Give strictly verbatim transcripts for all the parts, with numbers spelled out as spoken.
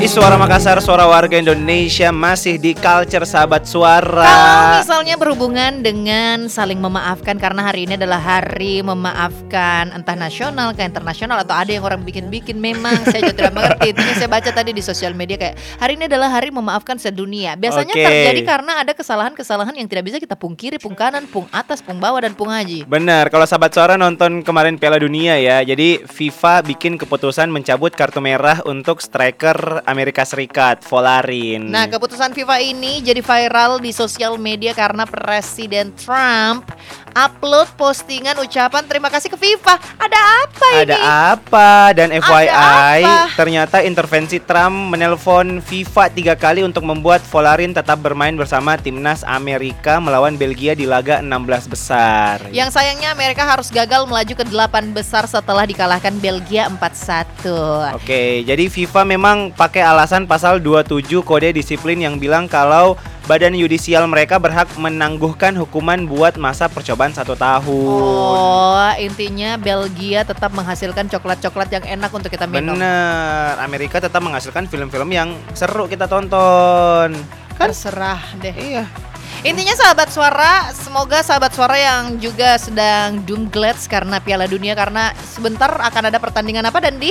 Di Suara Makassar, suara warga Indonesia masih di Culture Sahabat Suara. Kalau misalnya berhubungan dengan saling memaafkan, karena hari ini adalah hari memaafkan, entah nasional ke internasional atau ada yang orang bikin-bikin. Memang saya juga tidak mengerti. Intinya saya baca tadi di sosial media kayak hari ini adalah hari memaafkan sedunia. Biasanya Oke. terjadi karena ada kesalahan-kesalahan yang tidak bisa kita pungkiri, pung kanan, pung atas, pung bawah, dan pung haji. Benar, kalau Sahabat Suara nonton kemarin Piala Dunia ya. Jadi FIFA bikin keputusan mencabut kartu merah untuk striker Amerika Serikat, Folarin. Nah, keputusan FIFA ini jadi viral di sosial media karena Presiden Trump upload postingan ucapan terima kasih ke FIFA. Ada apa ini? Ada apa? Dan F Y I, apa? ternyata intervensi Trump menelpon FIFA tiga kali untuk membuat Folarin tetap bermain bersama timnas Amerika melawan Belgia di laga enam belas besar. Yang sayangnya Amerika harus gagal melaju ke delapan besar setelah dikalahkan Belgia empat satu. Oke, jadi FIFA memang pakai alasan pasal dua puluh tujuh Kode Disiplin yang bilang kalau badan yudisial mereka berhak menangguhkan hukuman buat masa percobaan satu tahun. Oh, intinya Belgia tetap menghasilkan coklat-coklat yang enak untuk kita minum. Bener, Amerika tetap menghasilkan film-film yang seru kita tonton. Kan? Terserah deh. Iya. Intinya sahabat suara, semoga sahabat suara yang juga sedang doomglad karena Piala Dunia, karena sebentar akan ada pertandingan apa, Dandi?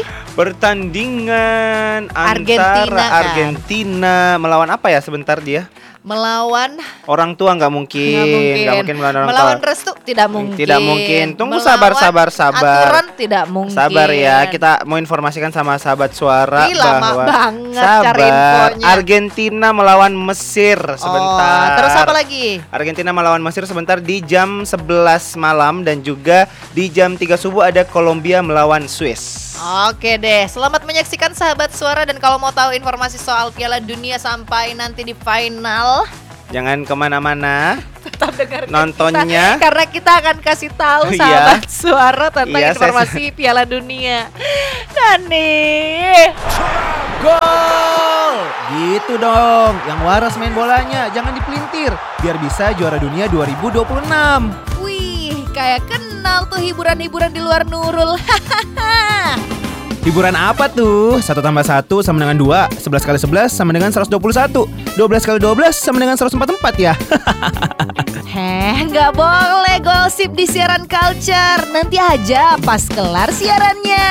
Pertandingan Argentina, antara kan? Argentina melawan apa ya sebentar dia? Melawan Orang tua nggak mungkin, nggak mungkin. nggak mungkin melawan orang Melawan tua. restu tidak mungkin. Tidak mungkin. Tunggu, Melawan sabar, sabar, sabar. aturan tidak mungkin. Sabar ya, kita mau informasikan sama sahabat suara Ih, lama bahwa banget sabar. cari infonya. Argentina melawan Mesir sebentar. Oh, terus apa lagi? Argentina melawan Mesir sebentar di jam sebelas malam dan juga di jam tiga subuh ada Kolombia melawan Swiss. Oke deh, selamat menyaksikan sahabat suara, dan kalau mau tahu informasi soal Piala Dunia sampai nanti di final, Jangan kemana-mana, tetap dengarkan nontonnya. kita, karena kita akan kasih tahu Iya. sahabat suara tentang Iya, saya- informasi Piala Dunia. Dani, Gol! Gitu dong, yang waras main bolanya, jangan dipelintir, biar bisa juara dunia dua ribu dua puluh enam. wih, kayak kenal tuh hiburan-hiburan di luar Nurul. Hiburan apa tuh? Satu tambah satu sama dengan dua, sebelas kali sebelas sama dengan seratus dua puluh satu, dua belas kali dua belas sama dengan seratus empat puluh empat ya. Heh, nggak boleh gosip di siaran Culture. Nanti aja pas kelar siarannya.